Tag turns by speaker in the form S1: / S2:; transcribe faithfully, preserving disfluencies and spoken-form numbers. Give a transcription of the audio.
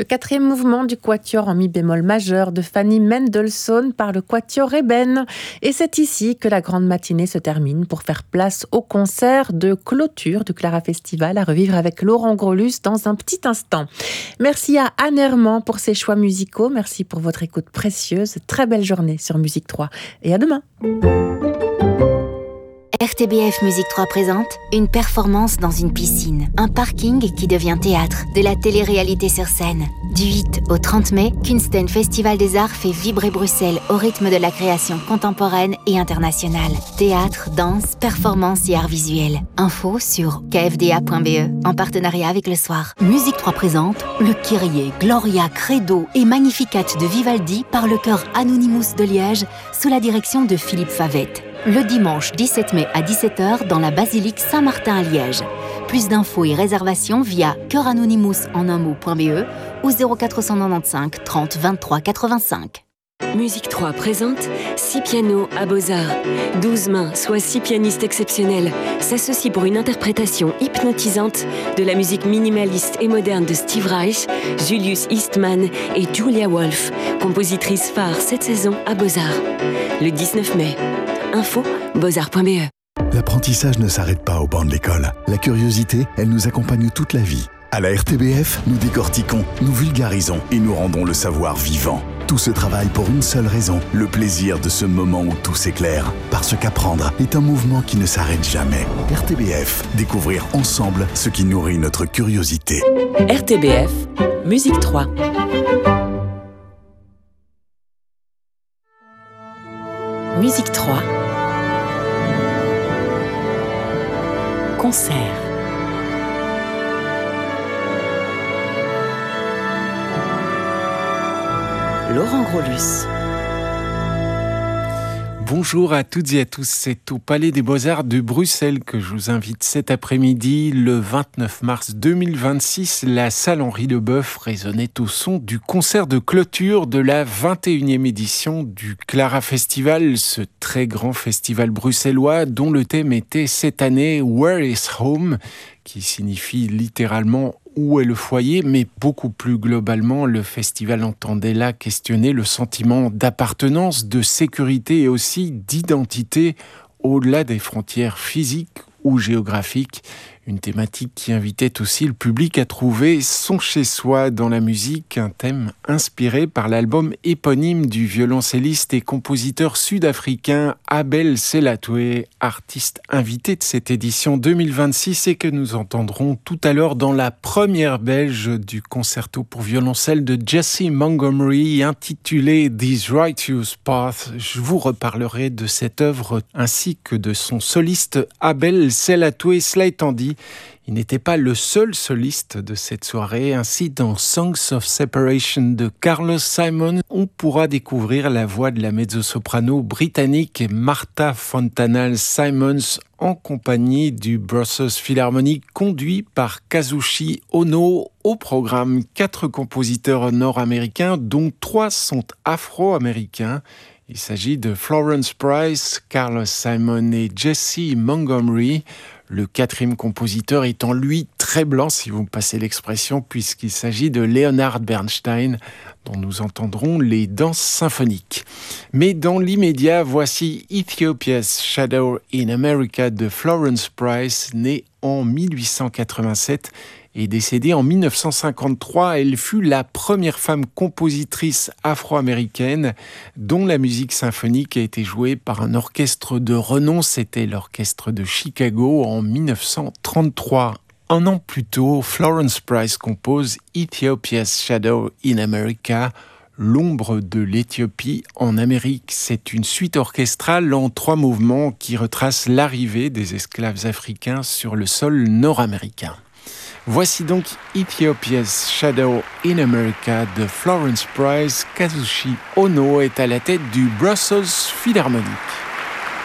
S1: Le quatrième mouvement du quatuor en mi bémol majeur de Fanny Mendelssohn par le quatuor Eben. Et c'est ici que la grande matinée se termine pour faire place au concert de clôture du Clara Festival à revivre avec Laurent Grolus dans un petit instant. Merci à Anne Herman pour ses choix musicaux. Merci pour votre écoute précieuse. Très belle journée sur Musique trois et à demain.
S2: R T B F Musique trois présente une performance dans une piscine, un parking qui devient théâtre, de la télé-réalité sur scène. Du huit au trente mai, Kunsten Festival des Arts fait vibrer Bruxelles au rythme de la création contemporaine et internationale. Théâtre, danse, performance et arts visuels. Info sur k f d a point b e en partenariat avec Le Soir. Musique trois présente le Kyrie, Gloria, Credo et Magnificat de Vivaldi par le chœur Anonymous de Liège sous la direction de Philippe Favette. Le dimanche dix-sept mai à dix-sept heures dans la basilique Saint-Martin à Liège. Plus d'infos et réservations via chœuranonymous en un mot.be ou zéro quatre cent quatre-vingt-quinze trente vingt-trois quatre-vingt-cinq.
S3: Musique trois présente six pianos à Beaux-Arts. douze mains, soit six pianistes exceptionnels, s'associent pour une interprétation hypnotisante de la musique minimaliste et moderne de Steve Reich, Julius Eastman et Julia Wolf, compositrice phare cette saison à Beaux-Arts. Le dix-neuf mai. Info, beauxarts point b e.
S4: L'apprentissage ne s'arrête pas au banc de l'école. La curiosité, elle nous accompagne toute la vie. À la R T B F, nous décortiquons, nous vulgarisons et nous rendons le savoir vivant. Tout ce travail pour une seule raison, le plaisir de ce moment où tout s'éclaire. Parce qu'apprendre est un mouvement qui ne s'arrête jamais. R T B F, découvrir ensemble ce qui nourrit notre curiosité.
S5: R T B F, Musique trois. Musique trois. Concert. Laurent Grolus.
S6: Bonjour à toutes et à tous, c'est au Palais des Beaux-Arts de Bruxelles que je vous invite cet après-midi, le vingt-neuf mars deux mille vingt-six. La salle Henri Leboeuf résonnait au son du concert de clôture de la vingt et unième édition du Clara Festival, ce très grand festival bruxellois dont le thème était cette année « Where is Home ?» qui signifie littéralement « Où est le foyer ?», mais beaucoup plus globalement, le festival entendait là questionner le sentiment d'appartenance, de sécurité et aussi d'identité au-delà des frontières physiques ou géographiques. Une thématique qui invitait aussi le public à trouver son chez-soi dans la musique, un thème inspiré par l'album éponyme du violoncelliste et compositeur sud-africain Abel Selatwe, artiste invité de cette édition deux mille vingt-six et que nous entendrons tout à l'heure dans la première belge du concerto pour violoncelle de Jessie Montgomery intitulé These Righteous Paths. Je vous reparlerai de cette œuvre ainsi que de son soliste Abel Selatwe. Cela étant dit, il n'était pas le seul soliste de cette soirée. Ainsi, dans Songs of Separation de Carlos Simon, on pourra découvrir la voix de la mezzo-soprano britannique Martha Fontanal Simons en compagnie du Brussels Philharmonic conduit par Kazushi Ono. Au programme, quatre compositeurs nord-américains, dont trois sont afro-américains. Il s'agit de Florence Price, Carlos Simon et Jessie Montgomery. Le quatrième compositeur étant lui très blanc, si vous me passez l'expression, puisqu'il s'agit de Leonard Bernstein, dont nous entendrons les danses symphoniques. Mais dans l'immédiat, voici Ethiopia's Shadow in America de Florence Price, née en mille huit cent quatre-vingt-sept et décédée en mille neuf cent cinquante-trois. Elle fut la première femme compositrice afro-américaine dont la musique symphonique a été jouée par un orchestre de renom. C'était l'orchestre de Chicago en mille neuf cent trente-trois. Un an plus tôt, Florence Price compose Ethiopia's Shadow in America, l'ombre de l'Éthiopie en Amérique. C'est une suite orchestrale en trois mouvements qui retrace l'arrivée des esclaves africains sur le sol nord-américain. Voici donc Ethiopia's Shadow in America de Florence Price. Kazushi Ono est à la tête du Brussels Philharmonic.